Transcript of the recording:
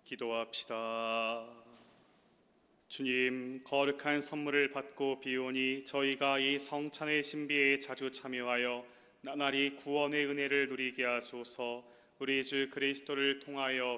기도합시다. 주님, 거룩한 선물을 받고 비오니 저희가 이 성찬의 신비에 자주 참여하여 나날이 구원의 은혜를 누리게 하소서. 우리 주 그리스도를 통하여